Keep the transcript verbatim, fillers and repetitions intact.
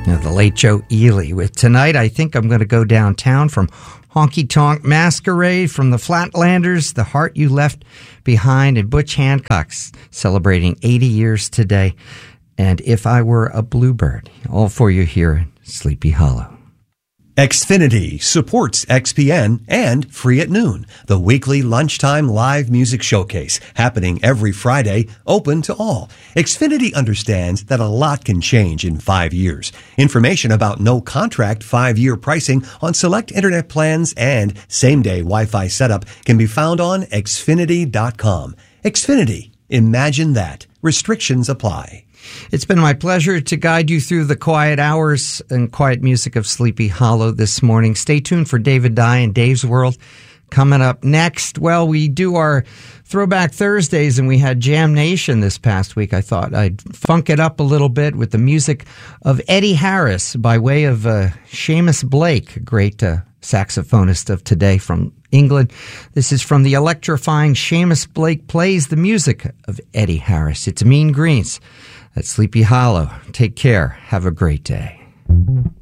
You know, the late Joe Ely with Tonight I Think I'm Going to Go Downtown from Honky Tonk Masquerade, from the Flatlanders, The Heart You Left Behind, and Butch Hancock's celebrating eighty years today. And If I Were a Bluebird, all for you here in Sleepy Hollow. Xfinity supports X P N and Free at Noon, the weekly lunchtime live music showcase happening every Friday, open to all. Xfinity understands that a lot can change in five years. Information about no contract five-year pricing on select internet plans and same-day Wi-Fi setup can be found on Xfinity dot com. Xfinity. Imagine that. Restrictions apply. It's been my pleasure to guide you through the quiet hours and quiet music of Sleepy Hollow this morning. Stay tuned for David Dye and Dave's World coming up next. Well, we do our Throwback Thursdays, and we had Jam Nation this past week. I thought I'd funk it up a little bit with the music of Eddie Harris by way of uh, Seamus Blake, a great uh, saxophonist of today from England. This is from the electrifying Seamus Blake Plays the Music of Eddie Harris. It's Mean Greens at Sleepy Hollow. Take care. Have a great day.